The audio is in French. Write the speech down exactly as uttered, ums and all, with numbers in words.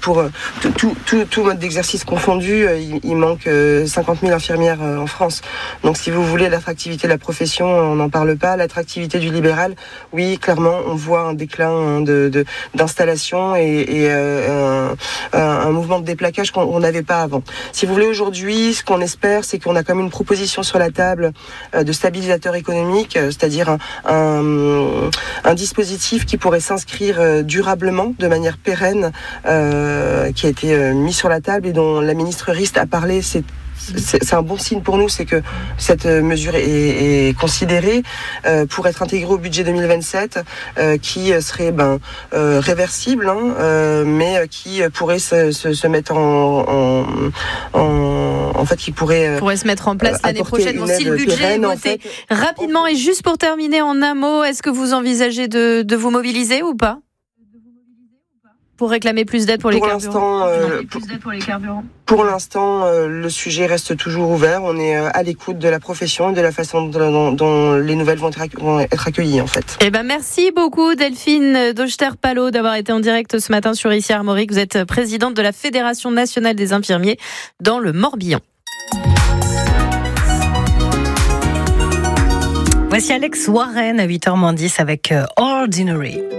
pour tout, tout, tout, tout mode d'exercice confondu, il, il manque cinquante mille infirmières en France. Donc si vous voulez, l'attractivité de la profession, on n'en parle pas. L'attractivité du libéral, oui, clairement, on voit un déclin de, de, d'installation et, et euh, un, un mouvement de déplaquage qu'on n'avait pas avant. Si vous voulez, aujourd'hui, ce qu'on espère, c'est qu'on a comme une proposition sur la table de stabilisateur économique, c'est-à-dire un, un, un dispositif qui pourrait s'inscrire durablement, de manière pérenne, euh, qui a été mis sur la table et dont la ministre Rist a parlé. C'est C'est, c'est un bon signe pour nous, c'est que cette mesure est, est considérée euh, pour être intégrée au budget deux mille vingt-sept, euh, qui serait ben, euh, réversible, hein, euh, mais qui pourrait se, se, se mettre en, en, en, en fait, qui pourrait, pourrait se mettre en place euh, l'année prochaine. Bon, si le budget pérenne, est voté en fait, rapidement, en... et juste pour terminer en un mot, est-ce que vous envisagez de, de vous mobiliser ou pas pour réclamer plus d'aide pour, pour les carburants euh, pour, pour les carburants Pour l'instant, euh, le sujet reste toujours ouvert. On est euh, à l'écoute de la profession et de la façon dont, dont les nouvelles vont être, vont être accueillies, en fait. Eh ben, merci beaucoup, Delphine Dochter-Palot, d'avoir été en direct ce matin sur Ici Armorique. Vous êtes présidente de la Fédération nationale des infirmiers dans le Morbihan. Voici Alex Warren à huit heures moins dix avec Ordinary.